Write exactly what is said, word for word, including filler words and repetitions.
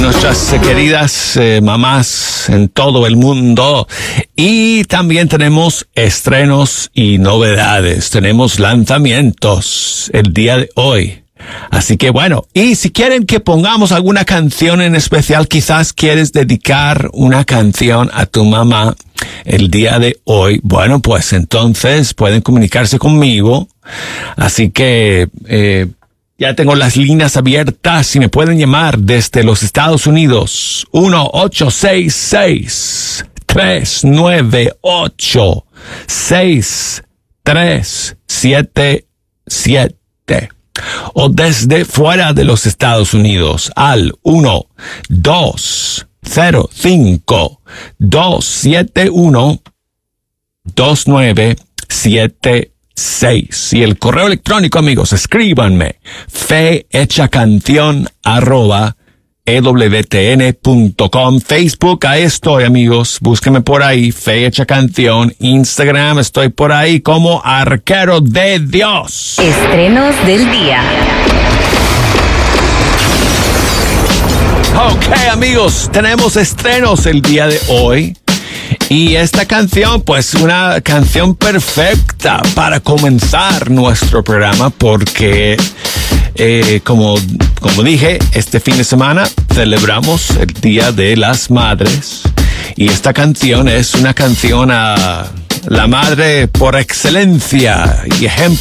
nuestras queridas eh, mamás en todo el mundo. Y también tenemos estrenos y novedades. Tenemos lanzamientos el día de hoy. Así que bueno, y si quieren que pongamos alguna canción en especial, quizás quieres dedicar una canción a tu mamá el día de hoy, bueno, pues entonces pueden comunicarse conmigo. Así que eh, ya tengo las líneas abiertas y me pueden llamar desde los Estados Unidos. uno ocho seis seis, tres nueve ocho, seis tres siete siete. O desde fuera de los Estados Unidos al uno dos cero cinco dos siete uno dos nueve siete seis. Y el correo electrónico, amigos, escríbanme fehechacanción arroba e w t n punto com. Facebook, ahí estoy, amigos. Búsquenme por ahí, Fe Hecha Canción. Instagram, estoy por ahí como Arquero de Dios. Estrenos del día. Ok, amigos, tenemos estrenos el día de hoy. Y esta canción, pues una canción perfecta para comenzar nuestro programa porque, eh, como, como dije, este fin de semana celebramos el Día de las Madres. Y esta canción es una canción a la madre por excelencia y ejemplo